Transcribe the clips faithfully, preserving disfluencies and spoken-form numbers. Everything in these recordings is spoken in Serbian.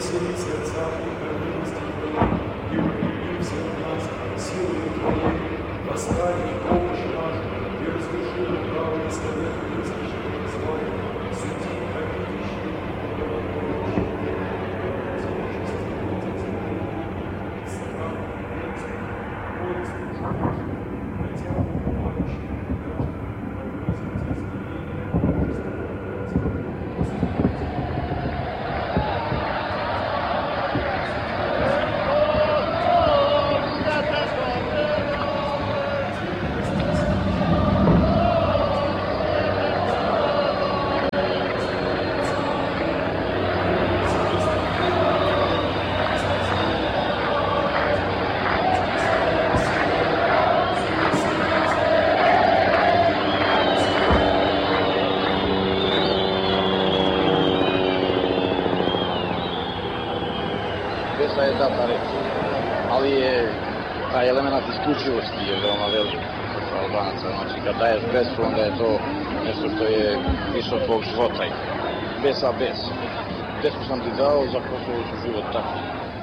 je data reč, ali je taj element isključivosti je veoma velik kod Albanaca. Znači, kad daješ besu, onda je to nešto što je više od tvojeg života. Besa bes. Besu sam ti dao, za Kosovo ću život tako.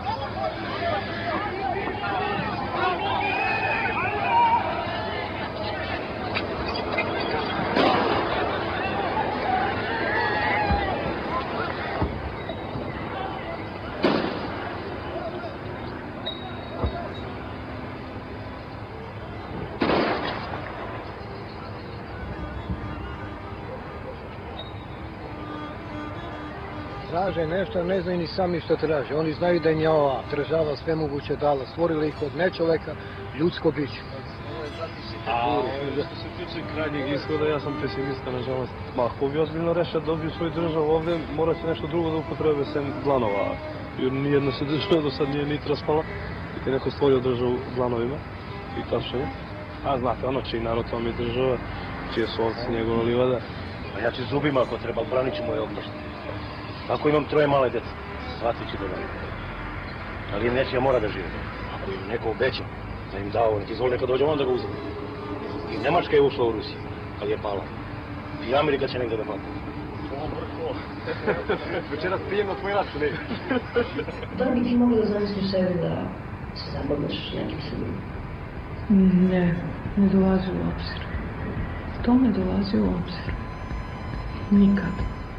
Traže nešto, ne znaju ni sami što traže. Oni znaju da im je ova država sve moguće dala. Stvorila ih od nečoveka, ljudsko biće. A što se tiče krajnjeg ishoda, ja sam pesimista, nažalost. Ma, ako bi ozbiljno reše da dobiju svoju državu ovde, mora se nešto drugo da upotrebe sem dlanova. Jer nijedna se država do sad nije niti raspala, niti neko stvorio državu dlanovima i tačnije. A znate, ono čiji narod to mi je država, čije su ovci njegova livada. A ja ću zubima ako treba, branit ću moje ognjište. Ako imam troje male dece, shvatit ću da ne. Ali im neće, ja mora da žive. Ako im neko obeća da im dao, nek izvoli neka dođe, onda ga uzeti. I Nemačka je ušla u Rusiju, kad je pala. I Amerika će negde da pati. Večeras pijem na tvoj račun, ne? Da li bi ti mogli da zamisliš sebi da se zabavljaš nekim Srbima? Ne, ne dolazi u obzir. To ne dolazi u obzir. Nikad.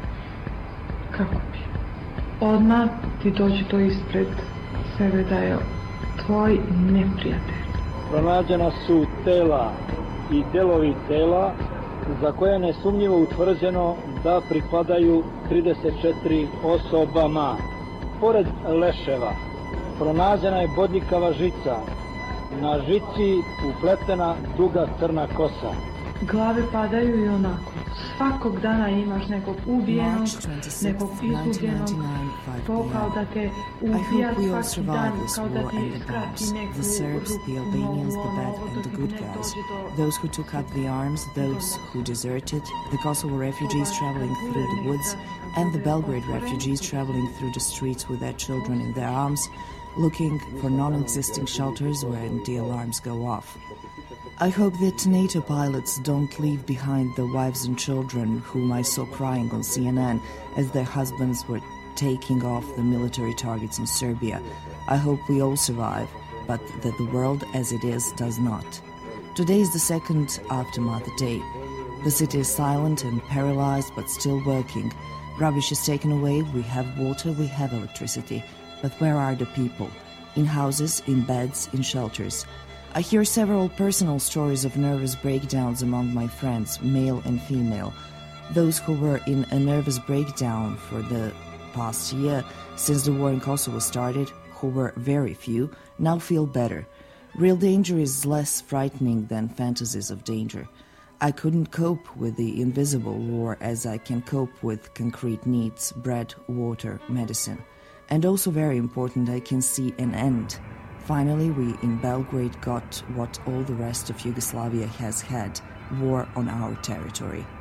Kako bi? Odmah ti dođe to ispred sebe da je tvoj neprijatelj. Pronađena su tela i delovi tela za koje je nesumnjivo utvrđeno da pripadaju trideset četiri osobama. Pored leševa pronađena je bodljikava žica. Na žici upletena duga crna kosa. Glave padaju i onako. Svakog dana imaš nekog ubijenog, nekog izgubljenog, to kao da te ubija svaki dan, kao da ti skrati neku the Serbs, the Albanians, the bad and the good guys, those who took up the arms, those who deserted, the Kosovo refugees traveling through the woods, and the Belgrade refugees traveling through the streets with their children in their arms, looking for non-existing shelters when the alarms go off. I hope that NATO pilots don't leave behind the wives and children whom I saw crying on C N N as their husbands were taking off the military targets in Serbia. I hope we all survive, but that the world as it is does not. Today is the second aftermath day. The city is silent and paralyzed but still working. Rubbish is taken away, we have water, we have electricity. But where are the people? In houses, in beds, in shelters. I hear several personal stories of nervous breakdowns among my friends, male and female. Those who were in a nervous breakdown for the past year, since the war in Kosovo started, who were very few, now feel better. Real danger is less frightening than fantasies of danger. I couldn't cope with the invisible war as I can cope with concrete needs, bread, water, medicine. And also very important, I can see an end. Finally, we in Belgrade got what all the rest of Yugoslavia has had, war on our territory.